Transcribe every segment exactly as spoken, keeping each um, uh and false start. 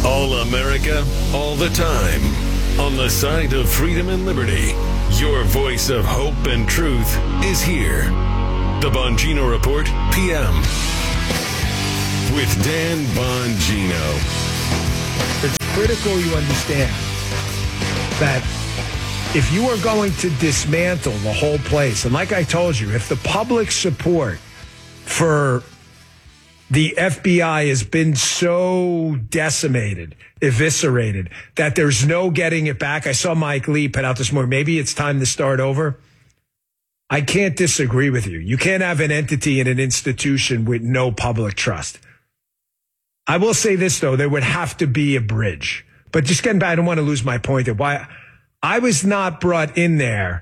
All America, all the time. On the side of freedom and liberty, your voice of hope and truth is here. The Bongino Report, P M. With Dan Bongino. It's critical you understand that if you are going to dismantle the whole place, and like I told you, if the public support for the F B I has been so decimated, eviscerated, that there's no getting it back. I saw Mike Lee put out this morning, maybe it's time to start over. I can't disagree with you. You can't have an entity and an institution with no public trust. I will say this, though, there would have to be a bridge. But just getting back, I don't want to lose my point there. Why I was not brought in there.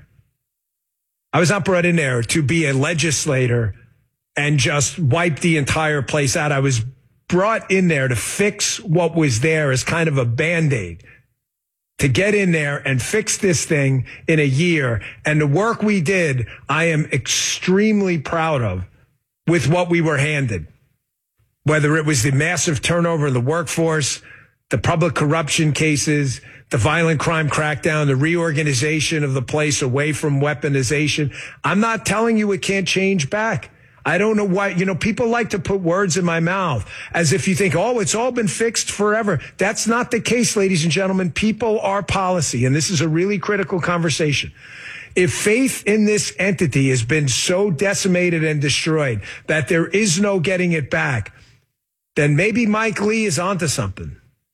I was not brought in there to be a legislator and just wipe the entire place out. I was brought in there to fix what was there as kind of a Band-Aid, to get in there and fix this thing in a year. And the work we did, I am extremely proud of with what we were handed. Whether it was the massive turnover in the workforce, the public corruption cases, the violent crime crackdown, the reorganization of the place away from weaponization. I'm not telling you it can't change back. I don't know why, you know, people like to put words in my mouth as if you think, oh, it's all been fixed forever. That's not the case, ladies and gentlemen. People are policy, and this is a really critical conversation. If faith in this entity has been so decimated and destroyed that there is no getting it back, then maybe Mike Lee is onto something.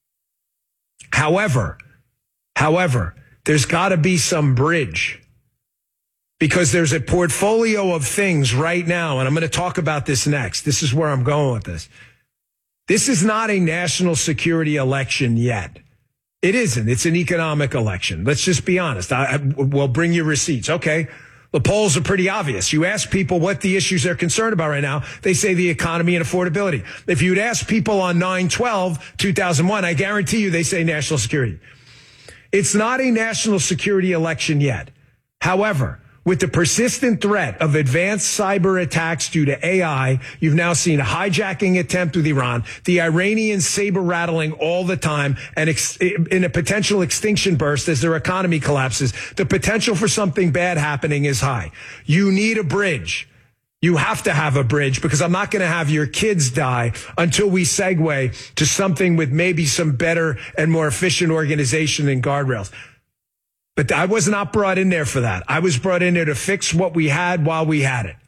However, however, there's got to be some bridge. Because there's a portfolio of things right now, and I'm going to talk about this next. This is where I'm going with this. This is not a national security election yet. It isn't. It's an economic election. Let's just be honest. I, I, we'll bring you receipts. Okay. The polls are pretty obvious. You ask people what the issues they're concerned about right now, they say the economy and affordability. If you'd ask people on nine twelve two thousand one, I guarantee you they say national security. It's not a national security election yet. However, with the persistent threat of advanced cyber attacks due to A I, you've now seen a hijacking attempt with Iran, the Iranians saber rattling all the time, and ex- in a potential extinction burst as their economy collapses. The potential for something bad happening is high. You need a bridge. You have to have a bridge, because I'm not going to have your kids die until we segue to something with maybe some better and more efficient organization and guardrails. But I was not brought in there for that. I was brought in there to fix what we had while we had it.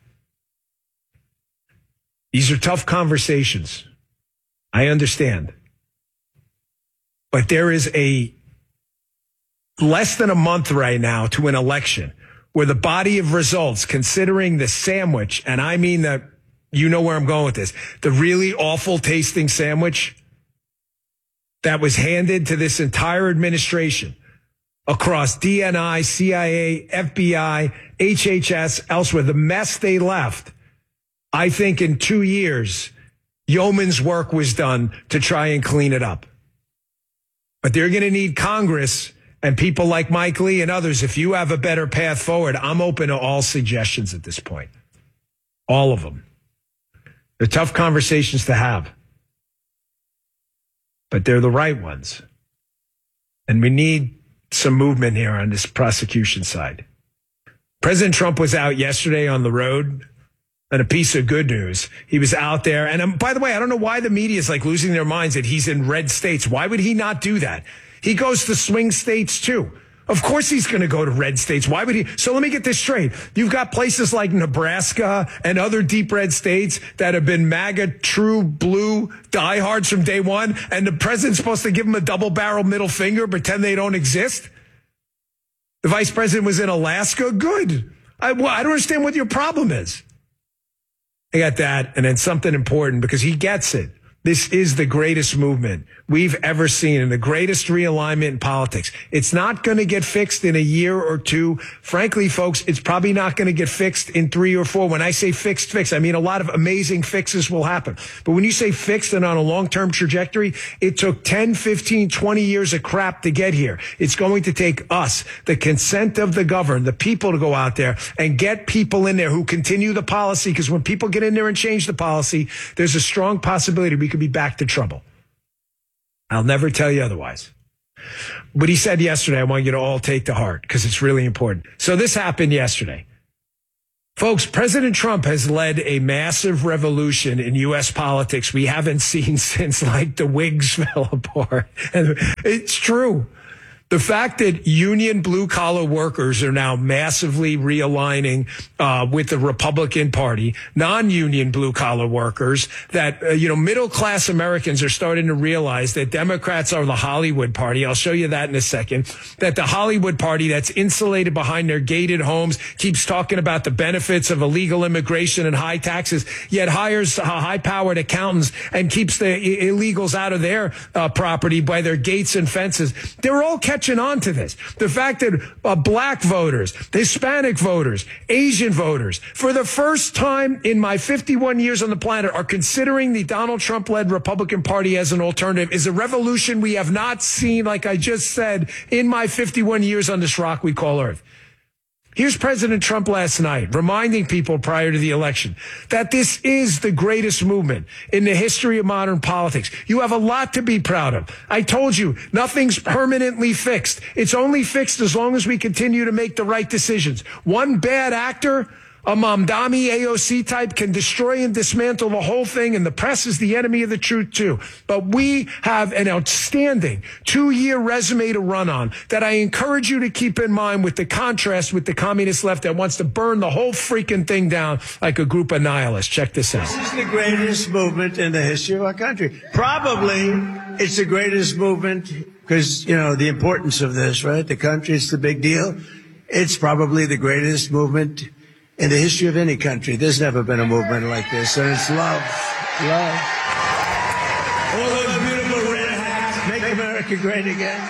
These are tough conversations. I understand. But there is a less than a month right now to an election where the body of results, considering the sandwich, and I mean that, you know where I'm going with this, the really awful tasting sandwich that was handed to this entire administration across D N I, C I A, F B I, H H S, elsewhere, the mess they left. I think in two years, yeoman's work was done to try and clean it up. But they're going to need Congress and people like Mike Lee and others. If you have a better path forward, I'm open to all suggestions at this point. All of them. They're tough conversations to have. But they're the right ones. And we need some movement here on this prosecution side. President Trump was out yesterday on the road, and a piece of good news. He was out there. And um, by the way, I don't know why the media is like losing their minds that he's in red states. Why would he not do that? He goes to swing states too. Of course he's going to go to red states. Why would he? So let me get this straight. You've got places like Nebraska and other deep red states that have been MAGA true blue diehards from day one, and the president's supposed to give them a double barrel middle finger, pretend they don't exist. The vice president was in Alaska. Good. I, well, I don't understand what your problem is. I got that. And then something important, because he gets it. This is the greatest movement we've ever seen and the greatest realignment in politics. It's not going to get fixed in a year or two. Frankly, folks, it's probably not going to get fixed in three or four. When I say fixed, fixed, I mean a lot of amazing fixes will happen. But when you say fixed and on a long-term trajectory, it took ten, fifteen, twenty years of crap to get here. It's going to take us, the consent of the governed, the people, to go out there and get people in there who continue the policy. Because when people get in there and change the policy, there's a strong possibility we could be back to trouble. I'll never tell you otherwise. But he said yesterday, I want you to all take to heart because it's really important. So this happened yesterday. Folks, President Trump has led a massive revolution in U S politics we haven't seen since, like, the Whigs fell apart. And it's true. The fact that union blue-collar workers are now massively realigning uh, with the Republican Party, non-union blue-collar workers, that, uh, you know, middle-class Americans are starting to realize that Democrats are the Hollywood Party. I'll show you that in a second. That the Hollywood Party that's insulated behind their gated homes keeps talking about the benefits of illegal immigration and high taxes, yet hires uh, high-powered accountants and keeps the I- illegals out of their uh, property by their gates and fences. They're all catching on to this. The fact that uh, black voters, Hispanic voters, Asian voters, for the first time in my fifty-one years on the planet, are considering the Donald Trump-led Republican Party as an alternative is a revolution we have not seen, like I just said, in my fifty-one years on this rock we call Earth. Here's President Trump last night reminding people prior to the election that this is the greatest movement in the history of modern politics. You have a lot to be proud of. I told you, nothing's permanently fixed. It's only fixed as long as we continue to make the right decisions. One bad actor, a Mamdani A O C type, can destroy and dismantle the whole thing, and the press is the enemy of the truth too. But we have an outstanding two-year resume to run on that I encourage you to keep in mind, with the contrast with the communist left that wants to burn the whole freaking thing down like a group of nihilists. Check this out. This is the greatest movement in the history of our country. Probably it's the greatest movement because, you know, the importance of this, right? The country, it's the big deal. It's probably the greatest movement in the history of any country. There's never been a movement like this. And it's love. Love. All those beautiful red hats. Make America great again.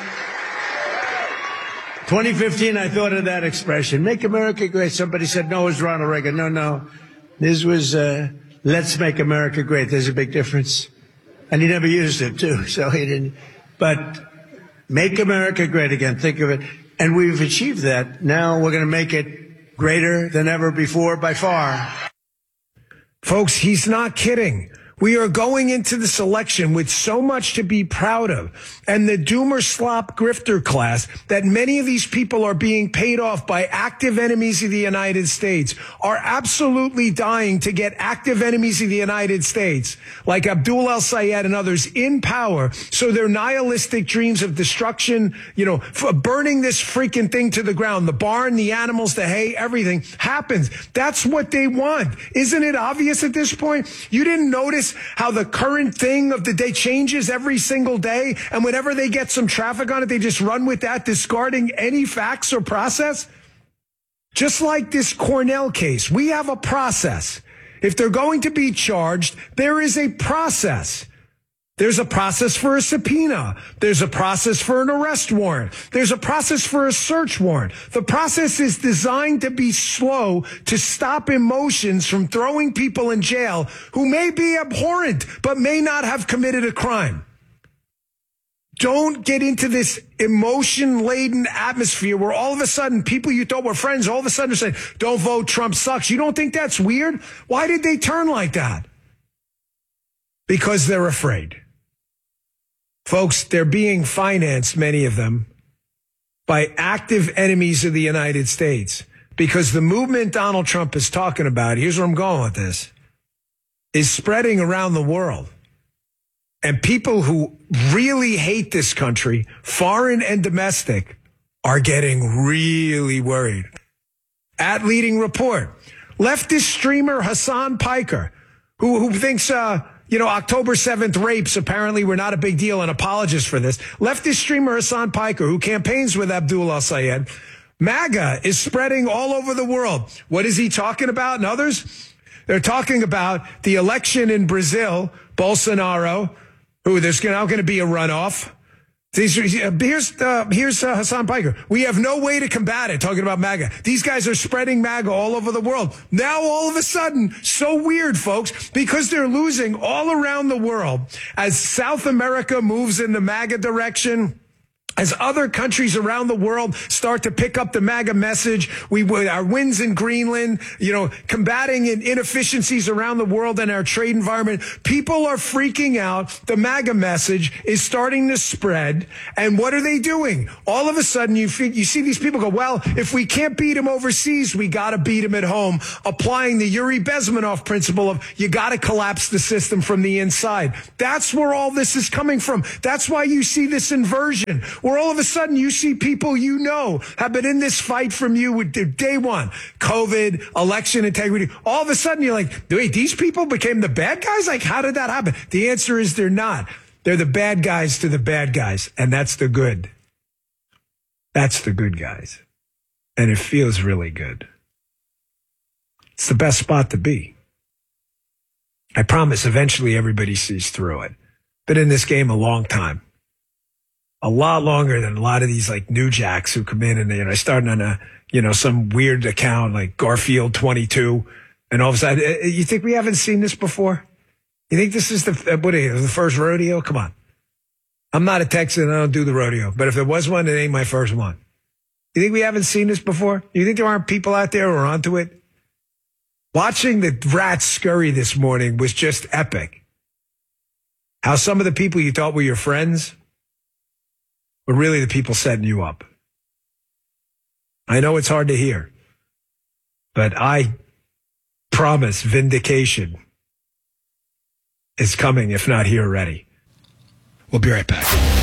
twenty fifteen, I thought of that expression. Make America great. Somebody said, no, it was Ronald Reagan. No, no. This was, uh, let's make America great. There's a big difference. And he never used it, too. So he didn't. But make America great again. Think of it. And we've achieved that. Now we're going to make it greater than ever before by far. Folks, he's not kidding. We are going into this election with so much to be proud of. And the doomer slop grifter class, that many of these people are being paid off by active enemies of the United States, are absolutely dying to get active enemies of the United States, like Abdul El-Sayed and others, in power, so their nihilistic dreams of destruction, you know, for burning this freaking thing to the ground, the barn, the animals, the hay, everything happens. That's what they want. Isn't it obvious at this point? You didn't notice how the current thing of the day changes every single day, and whenever they get some traffic on it, they just run with that, discarding any facts or process? Just like this Cornell case, we have a process. If they're going to be charged, there is a process. There's a process for a subpoena. There's a process for an arrest warrant. There's a process for a search warrant. The process is designed to be slow, to stop emotions from throwing people in jail who may be abhorrent but may not have committed a crime. Don't get into this emotion-laden atmosphere where all of a sudden people you thought were friends all of a sudden are saying, don't vote, Trump sucks. You don't think that's weird? Why did they turn like that? Because they're afraid. Folks, they're being financed, many of them, by active enemies of the United States. Because the movement Donald Trump is talking about, here's where I'm going with this, is spreading around the world. And people who really hate this country, foreign and domestic, are getting really worried. At Leading Report, leftist streamer Hassan Piker, who, who thinks, uh, you know, October seventh rapes apparently were not a big deal, an apologist for this. Leftist streamer Hassan Piker, who campaigns with Abdul El-Sayed, MAGA is spreading all over the world. What is he talking about and others? They're talking about the election in Brazil, Bolsonaro, who there's now going to be a runoff. These, here's uh, here's uh, Hassan Piker. We have no way to combat it, talking about MAGA. These guys are spreading MAGA all over the world. Now, all of a sudden, so weird, folks, because they're losing all around the world as South America moves in the MAGA direction. As other countries around the world start to pick up the MAGA message, we our wins in Greenland, you know, combating inefficiencies around the world and our trade environment, people are freaking out. The MAGA message is starting to spread. And what are they doing? All of a sudden, you you see these people go, well, if we can't beat them overseas, we got to beat them at home, applying the Yuri Bezmenov principle of you got to collapse the system from the inside. That's where all this is coming from. That's why you see this inversion, where all of a sudden you see people you know have been in this fight from you with day one, COVID, election integrity. All of a sudden you're like, wait, these people became the bad guys? Like, how did that happen? The answer is they're not. They're the bad guys to the bad guys, and that's the good. That's the good guys. And it feels really good. It's the best spot to be. I promise eventually everybody sees through it. Been in this game a long time. A lot longer than a lot of these like new jacks who come in and they, you know, starting on a, you know, some weird account like Garfield twenty-two. And all of a sudden, you think we haven't seen this before? You think this is the, what is it, the first rodeo? Come on. I'm not a Texan. I don't do the rodeo. But if there was one, it ain't my first one. You think we haven't seen this before? You think there aren't people out there who are onto it? Watching the rats scurry this morning was just epic. How some of the people you thought were your friends but really the people setting you up. I know it's hard to hear, but I promise vindication is coming, if not here already. We'll be right back.